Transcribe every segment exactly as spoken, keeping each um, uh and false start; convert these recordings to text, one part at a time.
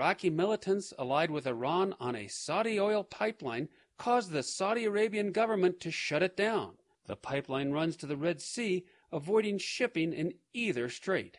Iraqi militants allied with Iran on a Saudi oil pipeline caused the Saudi Arabian government to shut it down. The pipeline runs to the Red Sea, avoiding shipping in either strait.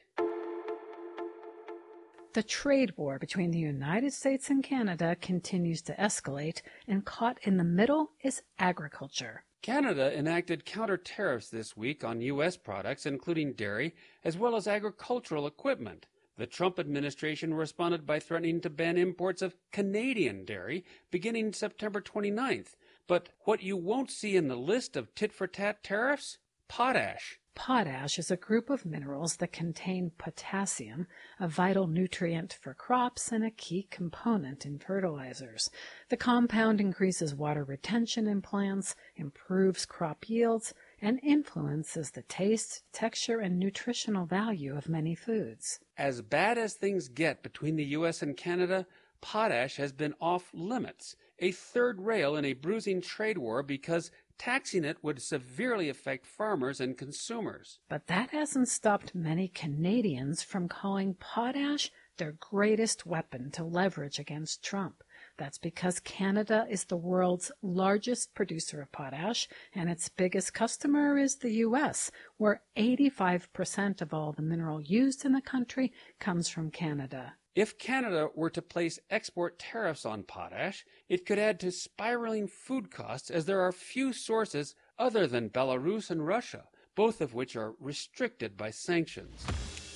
The trade war between the United States and Canada continues to escalate, and caught in the middle is agriculture. Canada enacted counter tariffs this week on U S products, including dairy, as well as agricultural equipment. The Trump administration responded by threatening to ban imports of Canadian dairy beginning September twenty-ninth. But what you won't see in the list of tit-for-tat tariffs? Potash. Potash is a group of minerals that contain potassium, a vital nutrient for crops and a key component in fertilizers. The compound increases water retention in plants, improves crop yields, and influences the taste, texture, and nutritional value of many foods. As bad as things get between the U S and Canada, potash has been off limits, a third rail in a bruising trade war because taxing it would severely affect farmers and consumers. But that hasn't stopped many Canadians from calling potash their greatest weapon to leverage against Trump. That's because Canada is the world's largest producer of potash, and its biggest customer is the U S, where eighty-five percent of all the mineral used in the country comes from Canada. If Canada were to place export tariffs on potash, it could add to spiraling food costs, as there are few sources other than Belarus and Russia, both of which are restricted by sanctions.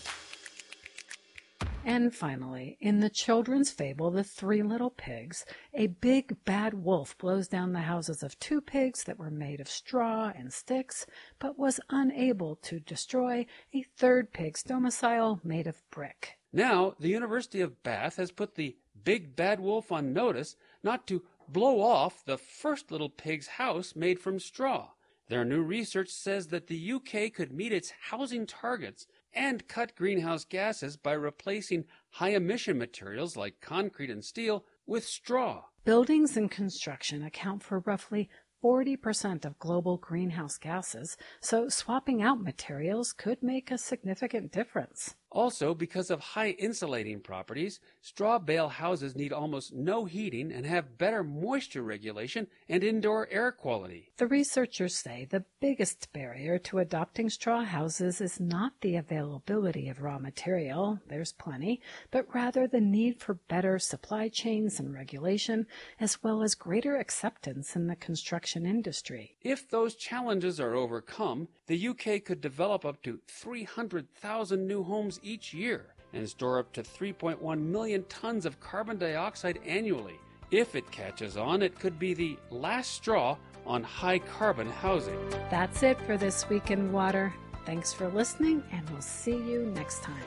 And finally, in the children's fable, The Three Little Pigs, a big bad wolf blows down the houses of two pigs that were made of straw and sticks, but was unable to destroy a third pig's domicile made of brick. Now, the University of Bath has put the big bad wolf on notice not to blow off the first little pig's house made from straw. Their new research says that the U K could meet its housing targets and cut greenhouse gases by replacing high-emission materials like concrete and steel with straw. Buildings and construction account for roughly forty percent of global greenhouse gases, so swapping out materials could make a significant difference. Also, because of high insulating properties, straw bale houses need almost no heating and have better moisture regulation and indoor air quality. The researchers say the biggest barrier to adopting straw houses is not the availability of raw material, there's plenty, but rather the need for better supply chains and regulation, as well as greater acceptance in the construction industry. If those challenges are overcome, the U K could develop up to three hundred thousand new homes each year and store up to three point one million tons of carbon dioxide annually. If it catches on, it could be the last straw on high-carbon housing. That's it for This Week in Water. Thanks for listening, and we'll see you next time.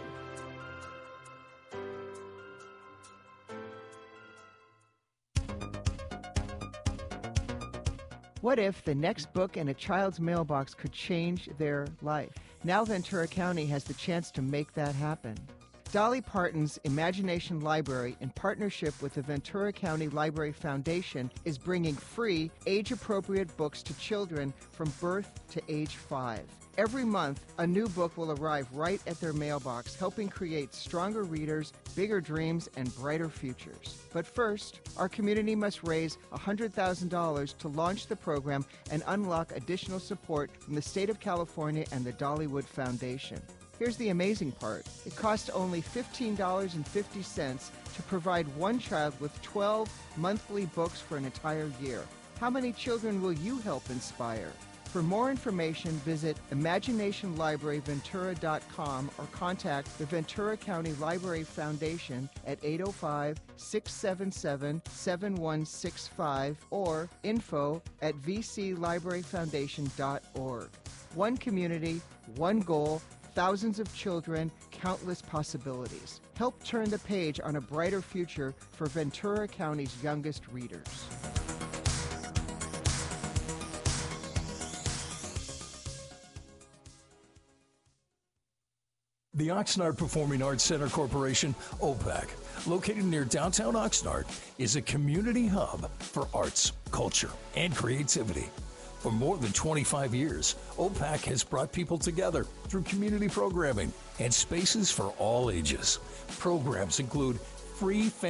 What if the next book in a child's mailbox could change their life? Now Ventura County has the chance to make that happen. Dolly Parton's Imagination Library, in partnership with the Ventura County Library Foundation, is bringing free, age-appropriate books to children from birth to age five. Every month, a new book will arrive right at their mailbox, helping create stronger readers, bigger dreams, and brighter futures. But first, our community must raise one hundred thousand dollars to launch the program and unlock additional support from the state of California and the Dollywood Foundation. Here's the amazing part. It costs only fifteen dollars and fifty cents to provide one child with twelve monthly books for an entire year. How many children will you help inspire? For more information, visit imagination library ventura dot com or contact the Ventura County Library Foundation at eight oh five, six seven seven, seven one six five or info at v c library foundation dot org. One community, one goal, thousands of children, countless possibilities. Help turn the page on a brighter future for Ventura County's youngest readers. The Oxnard Performing Arts Center Corporation, O PAC, located near downtown Oxnard, is a community hub for arts, culture, and creativity. For more than twenty-five years, O PAC has brought people together through community programming and spaces for all ages. Programs include free family